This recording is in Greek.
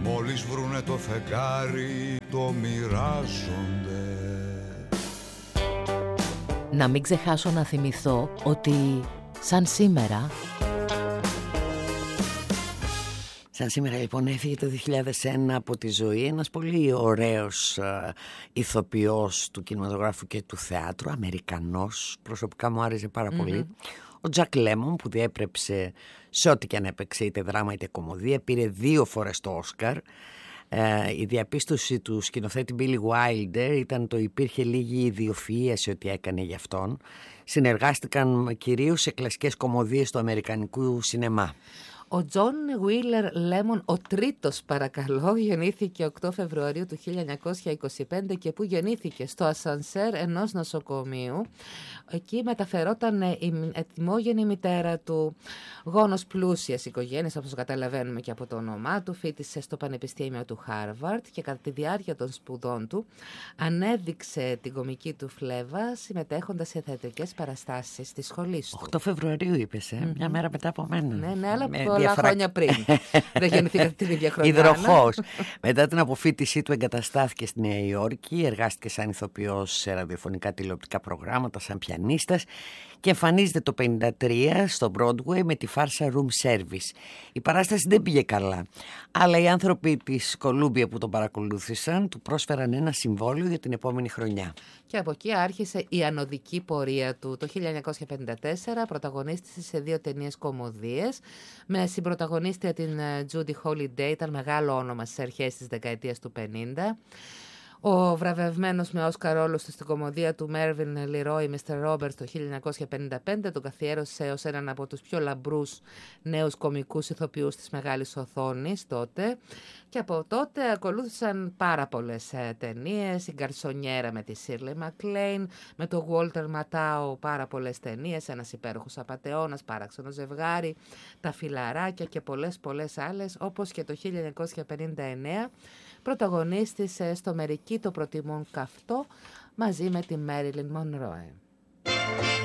μόλις βρουνε το φεγγάρι το μοιράζονται. Να μην ξεχάσω να θυμηθώ ότι σαν σήμερα λοιπόν έφυγε το 2001 από τη ζωή ένας πολύ ωραίος ηθοποιός του κινηματογράφου και του θεάτρου, Αμερικανός, προσωπικά μου άρεσε πάρα πολύ, ο Τζακ Λέμον, που διέπρεψε σε ό,τι και αν έπαιξε, είτε δράμα είτε κωμωδία, πήρε 2 φορές το Όσκαρ. Η διαπίστωση του σκηνοθέτη Billy Wilder ήταν το υπήρχε λίγη ιδιοφυΐα σε ό,τι έκανε για αυτόν. Συνεργάστηκαν κυρίως σε κλασικές κωμωδίες του αμερικανικού σινεμά. Ο Τζον Βίλερ Λέμον, ο τρίτος παρακαλώ, γεννήθηκε 8 Φεβρουαρίου του 1925 και που γεννήθηκε στο ασανσέρ ενός νοσοκομείου. Εκεί μεταφερόταν η ετοιμόγενη μητέρα του, γόνος πλούσιας οικογένειας, όπως καταλαβαίνουμε και από το όνομά του, φοιτησε στο Πανεπιστήμιο του Χάρβαρτ και κατά τη διάρκεια των σπουδών του ανέδειξε την κωμική του φλέβα συμμετέχοντας σε θεατρικές παραστάσεις στη σχολή του. 8 Φεβρουαρίου είπες, μια μέρα μετά από μένα. Ναι, αλλά πολλά χρόνια πριν. Δεν γεννηθήκατε την ίδια χρονιά. Υδροχός. Μετά την αποφοίτησή του εγκαταστάθηκε στη Νέα Υόρκη, εργάστηκε σαν ηθοποιός σε ραδιοφωνικά τηλεοπτικά προγράμματα, σαν πιανίστας και εμφανίζεται το 1953 στο Broadway με τη φάρσα Room Service. Η παράσταση δεν πήγε καλά, αλλά οι άνθρωποι της Κολούμπια που τον παρακολούθησαν του πρόσφεραν ένα συμβόλαιο για την επόμενη χρονιά. Και από εκεί άρχισε η ανωδική πορεία του. Το 1954 πρωταγωνίστησε σε 2 ταινίες κωμωδίες με συμπρωταγωνίστρια την Judy Holliday, ήταν μεγάλο όνομα στις αρχές της δεκαετίας του 50. Ο βραβευμένος με Όσκαρ ρόλος του στην κωμωδία του Mervyn Leroy, Mr. Roberts, το 1955 τον καθιέρωσε ως έναν από τους πιο λαμπρούς νέους κωμικούς ηθοποιούς της μεγάλης οθόνης τότε. Και από τότε ακολούθησαν πάρα πολλές ταινίες, η Γκαρσονιέρα με τη Shirley MacLaine, με τον Walter Matthau πάρα πολλές ταινίες, ένας υπέροχος απατεώνας, Παράξενο ζευγάρι, Τα φιλαράκια και πολλές άλλες, όπως και το 1959 πρωταγωνίστησε στο «Μερικοί το προτιμούν καυτό» μαζί με τη Μέριλιν Μονρόε.